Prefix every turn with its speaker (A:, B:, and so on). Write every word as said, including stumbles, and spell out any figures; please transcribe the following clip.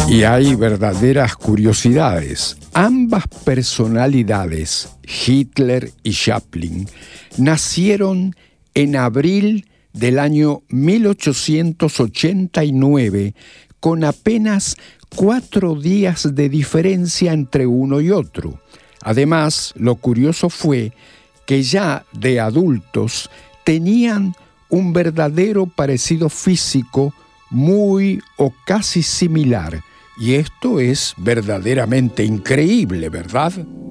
A: Y hay verdaderas curiosidades. Ambas personalidades, Hitler y Chaplin, nacieron en abril del año mil ochocientos ochenta y nueve, con apenas cuatro días de diferencia entre uno y otro. Además, lo curioso fue que ya de adultos tenían un verdadero parecido físico muy o casi similar. Y esto es verdaderamente increíble, ¿verdad?